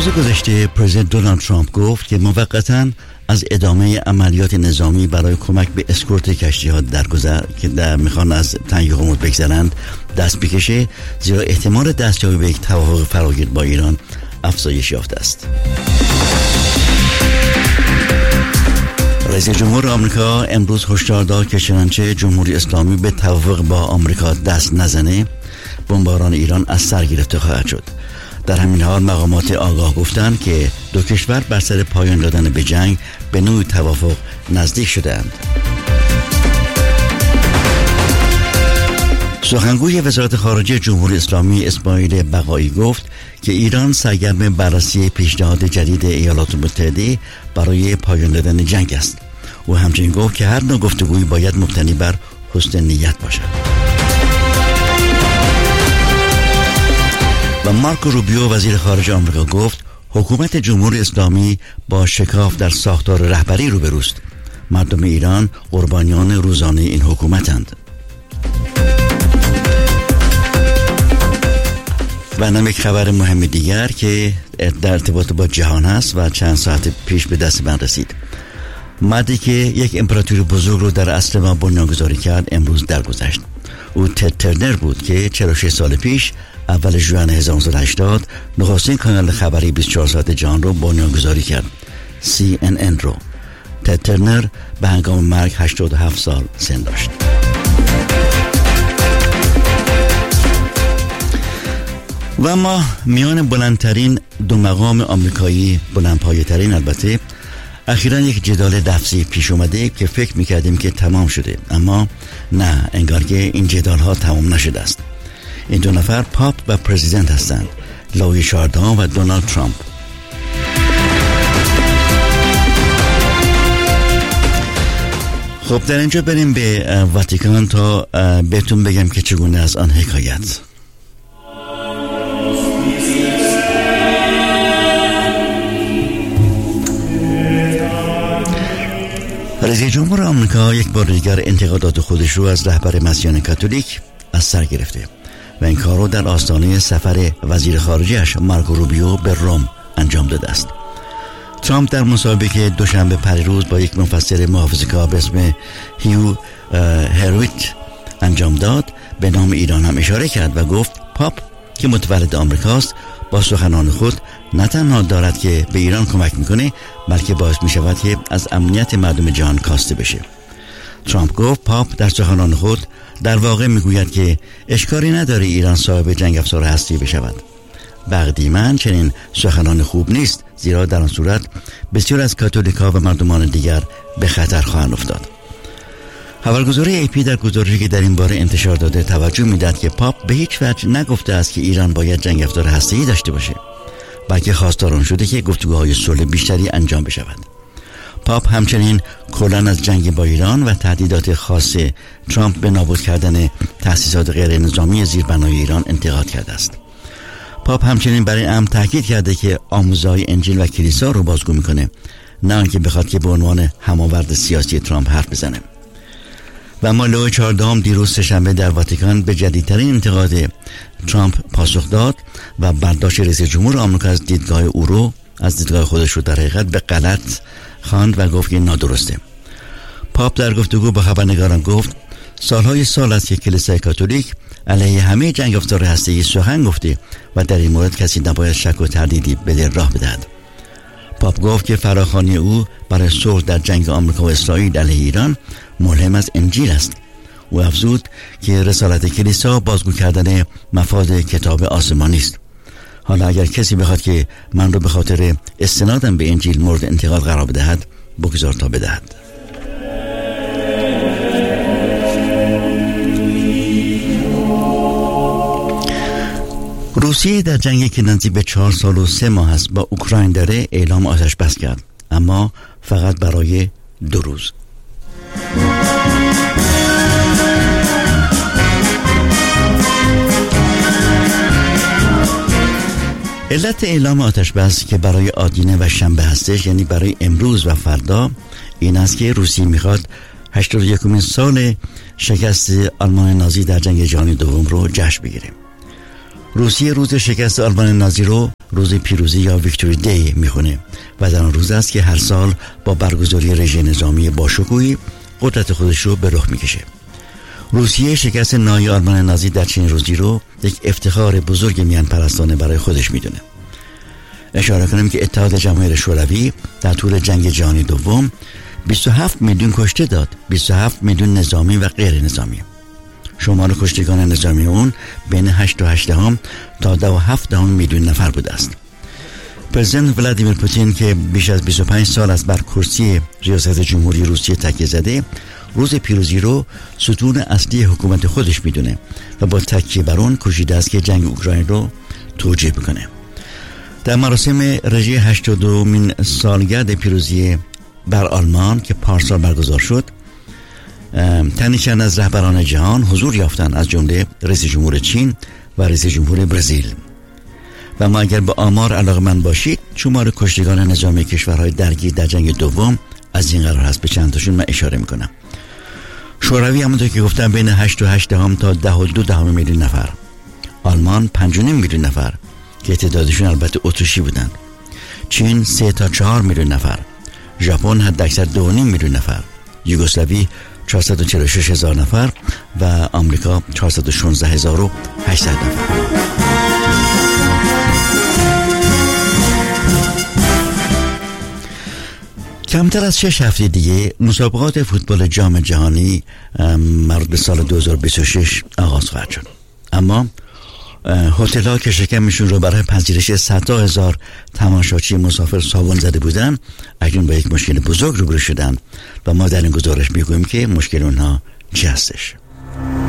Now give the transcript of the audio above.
روز گذشته پرزیدنت دونالد ترامپ گفت که موقتاً از ادامه عملیات نظامی برای کمک به اسکورت کشتی‌ها که میخوان از تنگ هرمز بگذرند دست بکشه، زیرا احتمال دستیابی به یک توافق فراگیر با ایران افزایش یافته است. رئیس جمهور آمریکا امروز هشدار داد که چنانچه جمهوری اسلامی به توافق با آمریکا دست نزنه، بمباران ایران از سر گرفته خواهد شد. در همین حال مقامات آگاه گفتند که دو کشور بر سر پایان دادن به جنگ به نوعی توافق نزدیک شدند. سخنگوی وزارت خارجه جمهوری اسلامی اسماعیل بقایی گفت که ایران سرگرم بررسی پیشنهاد جدید ایالات متحده برای پایان دادن جنگ است. او همچنین گفت که هر نوع گفتگویی باید مبتنی بر حسن نیت باشد. و مارکو روبیو وزیر خارجه آمریکا گفت حکومت جمهوری اسلامی با شکاف در ساختار رهبری روبروست. مردم ایران قربانیان روزانه این حکومتند. و یک خبر مهم دیگر که در ارتباط با جهان است و چند ساعت پیش به دست من رسید. مردی که یک امپراتوری بزرگ رو در اصل ما بنیانگذاری کرد امروز درگذشت. او تد ترنر بود که 46 سال پیش اول ژوئن 1980 نخستین کانال خبری 24 ساعت جهان رو بنیانگذاری کرد، CNN رو. تد ترنر به هنگام مرگ 87 سال سن داشت. و ما میان بلندترین دو مقام آمریکایی، بلندپایه ترین البته، اخیراً یک جدال لفظی پیش اومده که فکر میکردیم که تمام شده، اما نه، انگار که این جدال ها تمام نشده است. این دو نفر پاپ و پرزیدنت هستند، لویی 14 و دونالد ترامپ. خب در اینجا بریم به واتیکان تا بهتون بگم که چگونه از آن حکایت. رئیس جمهور آمریکا یک بار دیگر انتقادات خودش رو از رهبر مسیحیان کاتولیک از سر گرفته و این کار رو در آستانه سفر وزیر خارجه‌اش مارکو روبیو به روم انجام داده است. ترامپ در مصاحبه که دوشنبه پریروز با یک مفسر محافظه‌کار به اسم هیو هرویت انجام داد، به نام ایران هم اشاره کرد و گفت پاپ که متولد آمریکاست با سخنان خود نه تنها دارد که به ایران کمک میکنه، بلکه باعث میشود که از امنیت مردم جهان کاسته بشه. ترامپ گفت پاپ در سخنان خود در واقع میگوید که اشکالی نداره ایران صاحب جنگ افزار هستی بشود. بقدیماً چنین سخنان خوب نیست، زیرا در آن صورت بسیار از کاتولیکا و مردمان دیگر به خطر خواهند افتاد. خبرگزاری AP در گزارشی که در این باره انتشار داده توجه میداد که پاپ به هیچ وجه نگفته است که ایران باید جنگ افزار هسته‌ای داشته باشه، بلکه خواستار آن شده که گفتگوهای صلح بیشتری انجام بشود. پاپ همچنین کلاً از جنگ با ایران و تهدیدات خاص ترامپ به نابود کردن تأسیسات غیر نظامی زیربنای ایران انتقاد کرده است. پاپ همچنین برای امر تاکید کرده که آموزهای انجیل و کلیسا رو بازگو میکنه، نه آنکه بخواد که به عنوان هماورد سیاسی ترامپ حرف بزنه. و اما لویی 14 دیروز سه‌شنبه در واتیکان به جدیدترین انتقاد ترامپ پاسخ داد و برداشت رئیس جمهور آمریکا از دیدگاه او رو، از دیدگاه خودش رو در حقیقت به غلط خواند و گفت که نادرسته. پاپ در گفتگو با خبرنگاران گفت سالهای سال است که کلیسای کاتولیک علیه همه جنگ افزار هسته‌ای سخن گفته و در این مورد کسی نباید شک و تردیدی به دل راه بدهد. پاپ گفت که فراخوانی او برای صلح در جنگ آمریکا و اسرائیل علیه ایران ملهم از انجیل است. او افزود که رسالت کلیسا بازگو کردن مفاد کتاب آسمانی است. حالا اگر کسی بخواد که من رو به خاطر استنادم به انجیل مورد انتقاد قرار بدهد، بگذار تا بدهد. روسیه در جنگی که نزدیک به 4 سال و 3 ماه است با اوکراین داره اعلام آتش بس کرد، اما فقط برای 2 روز. علت اعلام آتش بس که برای آدینه و شنبه هستش، یعنی برای امروز و فردا، این است که روسیه میخواد 81مین سال شکست آلمان نازی در جنگ جهانی دوم رو جشن بگیره. روسیه روز شکست آلمان نازی رو روز پیروزی یا ویکتوری دی میخونه و در آن روز است که هر سال با برگزاری رژه نظامی باشکوهی قدرت خودش رو به رخ میکشه. روسیه شکست نهایی آلمان نازی در چنین روزی رو یک افتخار بزرگ میان پرستانه برای خودش میدونه. اشاره کنیم که اتحاد جماهیر شوروی در طول جنگ جهانی دوم 27 میلیون کشته داد، 27 میلیون نظامی و غیر نظامی. شمار کشتگان نظامی اون بین 8.8 تا 10.7 میلیون نفر بوده است. پرزیدنت ولادیمیر پوتین که بیش از 25 سال است بر کرسی ریاست جمهوری روسیه تکیه زده، روز پیروزی رو ستون اصلی حکومت خودش میدونه و با تکیه بر اون کوشیده است که جنگ اوکراین رو توجیه بکنه. در مراسم رژه 82مین سالگرد پیروزی بر آلمان که پارسال برگزار شد، تنی چند از رهبران جهان حضور یافتند، از جمله رئیس جمهور چین و رئیس جمهور برزیل. و ما اگر به آمار علاقه‌مند باشید، شمار کشتگان نظامی کشورهای درگیر در جنگ دوم از این قرار هست. به چند تاشون من اشاره میکنم. شوروی همونطور که گفتم بین 8.8 تا 10.2 میلیون نفر، آلمان 5.5 میلیون نفر که تعدادشون البته اتریشی بودند، چین 3 تا 4 میلیون نفر، ژاپن حداکثر 2.5 میلیون نفر، یوگسلاوی 446,000 نفر و آمریکا 416,800 نفر. کمتر از 6 هفته دیگه مسابقات فوتبال جام جهانی مربوط به سال 2026 آغاز خواهد شد. اما هتل‌ها که شکمشون رو برای پذیرش 100,000 تماشاچی مسافر صابون زده بودن، اکنون با یک مشکل بزرگ روبرو شدن و ما در این گزارش میگوییم که مشکل اونها چی هستش.